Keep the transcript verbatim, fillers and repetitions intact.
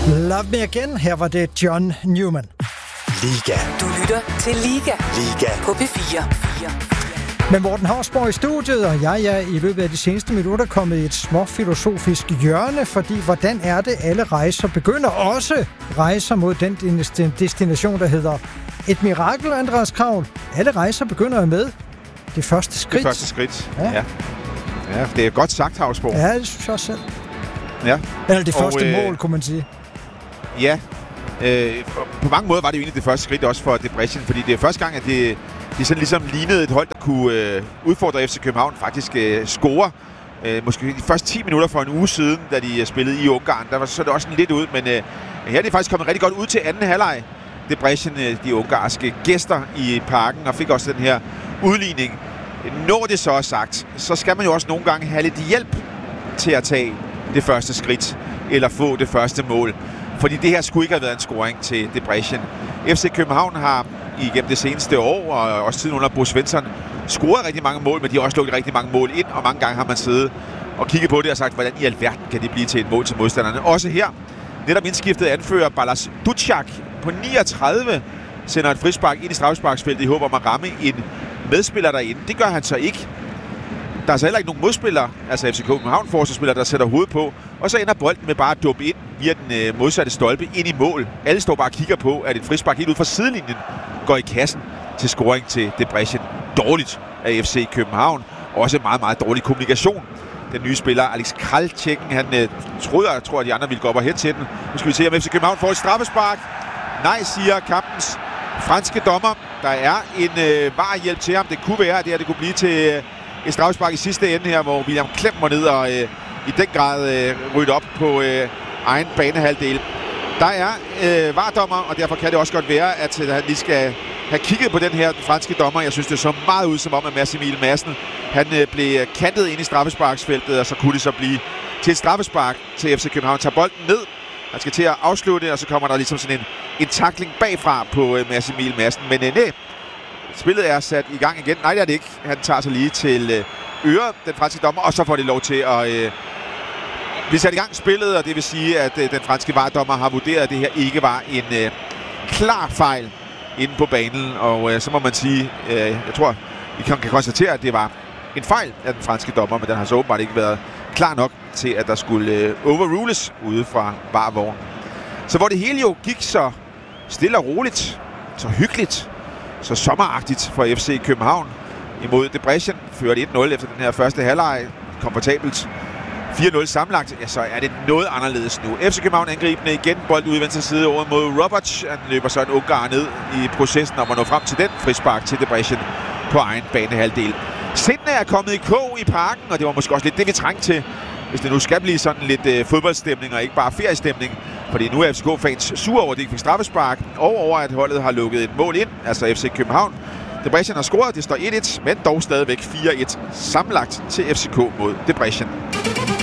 Love Me Again. Her var det John Newman. Liga. Du lytter til Liga. Liga. På P fire. Med Morten Hausborg i studiet, og jeg er i løbet af de seneste minutter kommet i et småfilosofisk hjørne, fordi hvordan er det, alle rejser begynder? Også rejser mod den destination, der hedder et mirakel, Andreas Kravl. Alle rejser begynder med det første skridt. Det første skridt, ja. ja. Ja, det er godt sagt, Hausborg. Ja, det synes jeg også selv. Ja. Eller det og, første øh, mål, kunne man sige. Ja. Øh, på mange måder var det jo egentlig det første skridt også for Debrecen, fordi det er første gang, at det, det sådan ligesom lignede et hold, der kunne øh, udfordre F C København, faktisk øh, score. Øh, måske de første ti minutter for en uge siden, da de øh, spillede i Ungarn, der var så det også lidt ud, men øh, her er det faktisk kommet rigtig godt ud til anden halvleg. Debrecen, øh, de ungarske gæster i parken, og fik også den her udligning. Når det så er sagt, så skal man jo også nogle gange have lidt hjælp til at tage det første skridt, eller få det første mål. Fordi det her skulle ikke have været en scoring til Debrecen. F C København har igennem det seneste år, og også tiden under Bo Svensson, scoret rigtig mange mål, men de har også lukket rigtig mange mål ind, og mange gange har man siddet og kigget på det og sagt, hvordan i alverden kan det blive til et mål til modstanderne. Også her, netop indskiftet anfører Balazs Ducak på niogtredive sender et frispark ind i straffesparksfeltet i håb om at ramme en medspiller derinde. Det gør han så ikke. Der er så heller ikke nogen modspillere, altså F C København forsvarsspillere, der sætter hovedet på, og så ender bolden med bare at duppe ind via den øh, modsatte stolpe ind i mål. Alle står bare og kigger på, at et frispark helt ud fra sidelinjen går i kassen til scoring til Debrecen. Dårligt af F C København. Også meget, meget dårlig kommunikation. Den nye spiller, Alex Kraltjekken, han øh, troede, jeg tror, at de andre ville gå op og hen til den. Nu skal vi se, om F C København får et straffespark. Nej, siger kampens franske dommer. Der er en øh, varehjælp til ham. Det kunne være, at det her det kunne blive til øh, et straffespark i sidste ende her, hvor William Klem var ned og øh, i den grad øh, rydde op på øh, egen banehalvdel. Der er øh, vardommer, og derfor kan det også godt være, at øh, han lige skal have kigget på den her den franske dommer. Jeg synes, det så meget ud som om, at Mads Emil Madsen han øh, blev kantet ind i straffesparksfeltet, og så kunne det så blive til et straffespark til F C København. Tager bolden ned. Han skal til at afslutte, og så kommer der ligesom sådan en, en tackling bagfra på øh, Mads Emil Madsen. Men øh, nej, spillet er sat i gang igen. Nej, det er det ikke. Han tager sig lige til øh, øret, den franske dommer, og så får det lov til at øh, blive sat i gang spillet, og det vil sige, at øh, den franske vardommer har vurderet, at det her ikke var en øh, klar fejl inde på banen. Og øh, så må man sige, øh, jeg tror, vi kan, kan konstatere, at det var en fejl af den franske dommer, men den har så åbenbart ikke været klar nok til, at der skulle øh, overrules ude fra varvognen. Så hvor det hele jo gik så stille og roligt, så hyggeligt, så sommeragtigt for F C København imod Debrecen, førte et nul efter den her første halvleg, komfortabelt fire nul sammenlagt, ja, så er det noget anderledes nu. F C København angribende igen, bold ude i venstre side over mod Roberts. Han løber så en Ungar ned i processen om at nå frem til den frispark til Debrecen på egen banehalvdel. Sindene er kommet i kog i parken, og det var måske også lidt det, vi trængte til, hvis det nu skal blive sådan lidt øh, fodboldstemning og ikke bare feriestemning. Fordi nu er F C K-fans sure over, at de ikke fik straffespark, og over, at holdet har lukket et mål ind, altså F C København. Debrecen har scoret, det står et et, men dog stadigvæk fire et sammenlagt til F C K mod Debrecen.